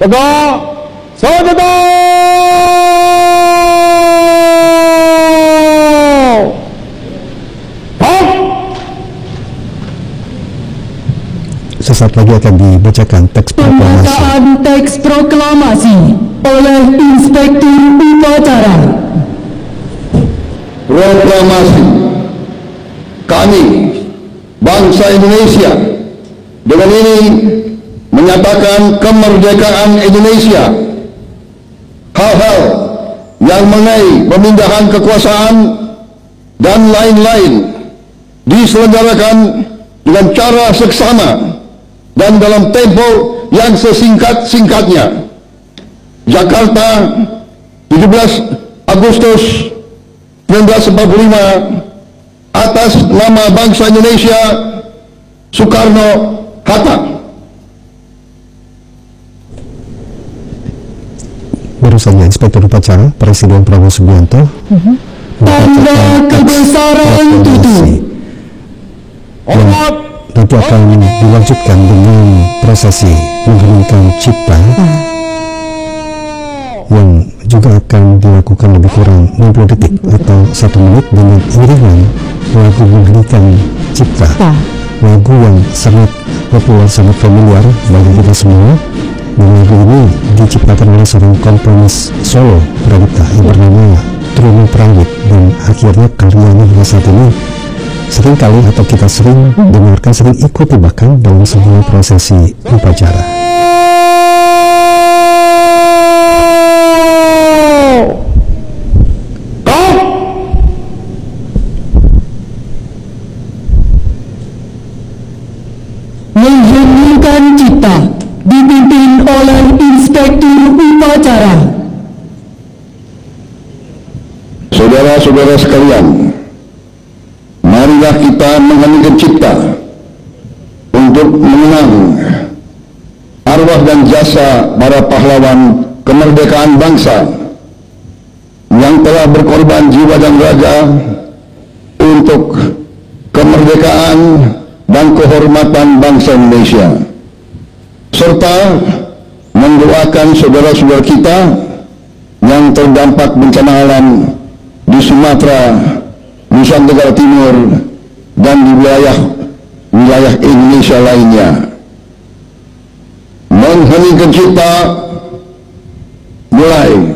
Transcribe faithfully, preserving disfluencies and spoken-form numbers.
Tegak Saudara. Sesaat lagi akan dibacakan teks proklamasi. Pembacaan teks proklamasi oleh Inspektur Upacara. Proklamasi kami, bangsa Indonesia, dengan ini menyatakan kemerdekaan Indonesia. Hal-hal yang mengenai pemindahan kekuasaan dan lain-lain diselenggarakan dengan cara seksama dan dalam tempo yang sesingkat-singkatnya. Jakarta, tujuh belas Agustus seribu sembilan ratus empat puluh lima, atas nama bangsa Indonesia, Soekarno-Hatta. Baru saja Inspektur Upacara Presiden Prabowo Subianto uh-huh. Tanda kebesaran tutup. Dan nanti akan dilanjutkan dengan prosesi mengheningkan cipta yang juga akan dilakukan lebih kurang enam puluh detik atau satu menit dengan iringan lagu mengheningkan cipta, lagu yang sangat populer, sangat familiar bagi kita semua. Dan lagu ini diciptakan oleh seorang komponis Solo Pradipta yang bernama Truno Prangit, dan akhirnya karyanya hingga saat ini sering kali atau kita sering dengarkan, sering ikuti bahkan dalam sebuah prosesi upacara. Mengheningkan cipta dipimpin oleh Inspektur Upacara. Saudara-saudara sekalian, marilah kita mengheningkan cipta untuk mengenang arwah dan jasa para pahlawan kemerdekaan bangsa yang telah berkorban jiwa dan raga untuk kemerdekaan dan kehormatan bangsa Indonesia, serta mendoakan saudara-saudara kita yang terdampak bencana alam di Sumatera, Nusa Tenggara Timur, dan di wilayah wilayah Indonesia lainnya. Mengheningkan cipta mulai.